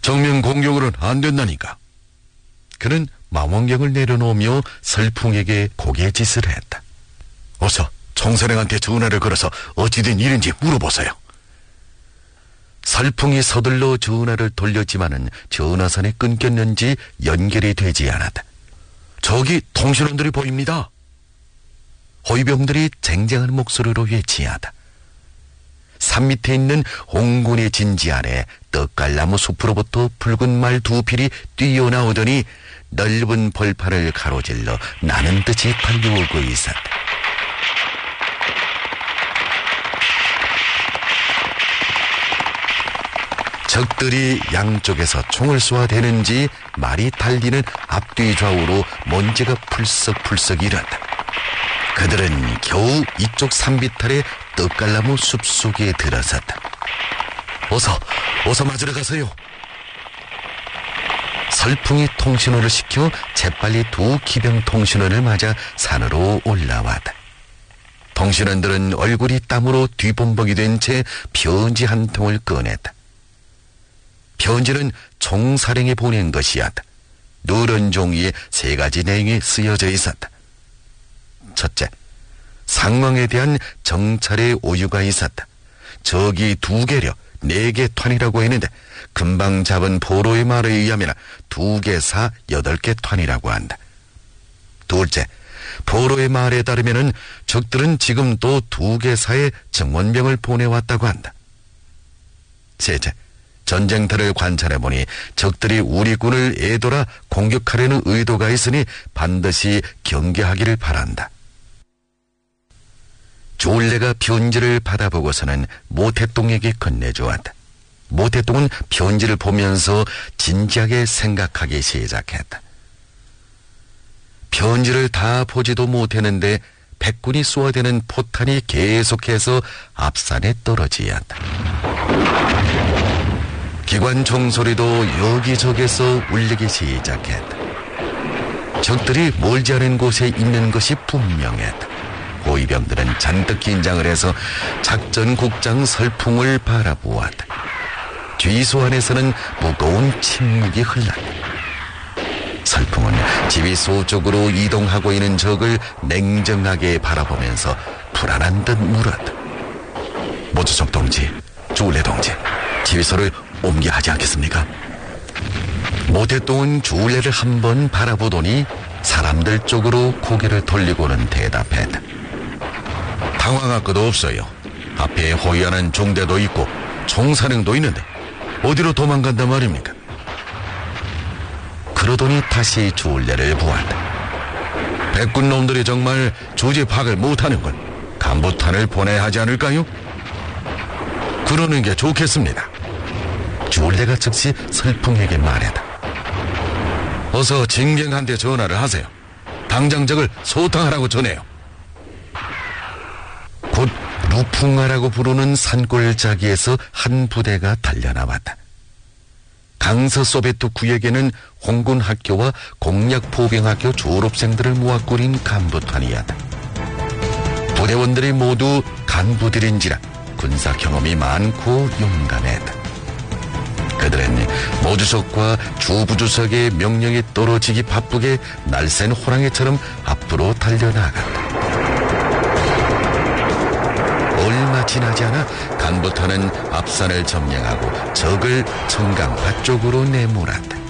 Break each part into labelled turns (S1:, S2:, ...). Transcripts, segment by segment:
S1: 정면 공격으로는 안 된다니까. 그는 망원경을 내려놓으며 설풍에게 고개짓을 했다. 어서 총사령한테 전화를 걸어서 어찌된 일인지 물어보세요. 설풍이 서둘러 전화를 돌렸지만은 전화선이 끊겼는지 연결이 되지 않았다. 저기 통신원들이 보입니다. 호위병들이 쟁쟁한 목소리로 외치하다. 산 밑에 있는 홍군의 진지 아래 떡갈나무 숲으로부터 붉은 말 두 필이 뛰어나오더니 넓은 벌판을 가로질러 나는 듯이 달려오고 있었다. 적들이 양쪽에서 총을 쏘아대는지 말이 달리는 앞뒤 좌우로 먼지가 풀썩풀썩 일었다. 그들은 겨우 이쪽 산비탈의 떡갈나무 숲속에 들어섰다. 어서 맞으러 가세요. 설풍이 통신호를 시켜 재빨리 두 기병 통신원을 맞아 산으로 올라왔다. 통신원들은 얼굴이 땀으로 뒤범벅이 된 채 편지 한 통을 꺼냈다. 편지는 총사령이 보낸 것이었다. 누런 종이에 3가지 내용이 쓰여져 있었다. 첫째, 상황에 대한 정찰의 오유가 있었다. 적이 2개려 4개 턴이라고 했는데 금방 잡은 포로의 말에 의하면 2개 사 8개 턴이라고 한다. 둘째, 포로의 말에 따르면 적들은 지금 또 2개 사의 정원병을 보내왔다고 한다. 셋째, 전쟁터를 관찰해보니 적들이 우리 군을 애돌아 공격하려는 의도가 있으니 반드시 경계하기를 바란다. 조울레가 편지를 받아보고서는 모태똥에게 건네주었다. 모태똥은 편지를 보면서 진지하게 생각하기 시작했다. 편지를 다 보지도 못했는데 백군이 쏘아대는 포탄이 계속해서 앞산에 떨어지었다. 기관 총소리도 여기저기서 울리기 시작했다. 적들이 멀지 않은 곳에 있는 것이 분명했다. 호위병들은 잔뜩 긴장을 해서 작전국장 설풍을 바라보았다. 뒤소 안에서는 무거운 침묵이 흘렀다. 설풍은 지휘소 쪽으로 이동하고 있는 적을 냉정하게 바라보면서 불안한 듯 물었다. 모주석 동지, 조울레 동지, 지휘소를 옮겨 하지 않겠습니까? 모태똥은 조울레를 한번 바라보더니 사람들 쪽으로 고개를 돌리고는 대답했다. 당황할 것도 없어요. 앞에 호위하는 종대도 있고 총사령도 있는데 어디로 도망간단 말입니까? 그러더니 다시 조울레를 보았다. 백군 놈들이 정말 조지 파악을 못하는군. 간부탄을 보내야 하지 않을까요? 그러는 게 좋겠습니다. 조울레가 즉시 설풍에게 말했다. 어서 진경한테 전화를 하세요. 당장 적을 소탕하라고 전해요. 곧 루풍하라고 부르는 산골짜기에서 한 부대가 달려나왔다. 강서 소베트 구역에는 홍군학교와 공략포병학교 졸업생들을 모아 꾸린 간부탄이었다. 부대원들이 모두 간부들인지라 군사 경험이 많고 용감했다. 그들은 모주석과 주부주석의 명령이 떨어지기 바쁘게 날쌘 호랑이처럼 앞으로 달려나갔다. 얼마 지나지 않아 간부탄은 앞산을 점령하고 적을 청강파 쪽으로 내몰았다.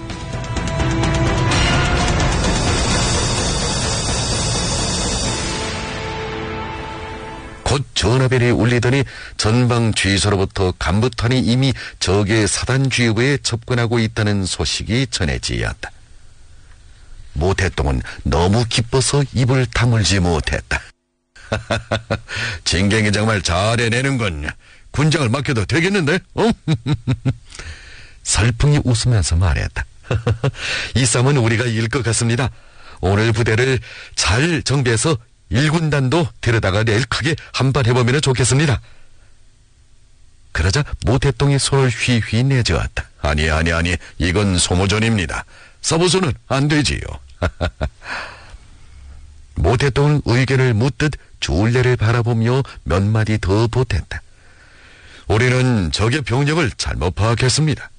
S1: 곧 전화벨이 울리더니 전방 주의소로부터 간부탄이 이미 적의 사단 주의부에 접근하고 있다는 소식이 전해지었다. 모태똥은 너무 기뻐서 입을 다물지 못했다. 진경이 정말 잘해내는군. 군장을 맡겨도 되겠는데? 설풍이 웃으면서 말했다. 이 싸움은 우리가 이길 것 같습니다. 오늘 부대를 잘 정비해서 1군단도 데려다가 내일 크게 한판 해보면 좋겠습니다. 그러자 모태똥이 손을 휘휘 내저었다. 아니, 이건 소모전입니다. 서부수는 안 되지요. 모태똥은 의견을 묻듯 조울레를 바라보며 몇 마디 더 보탰다. 우리는 적의 병력을 잘못 파악했습니다.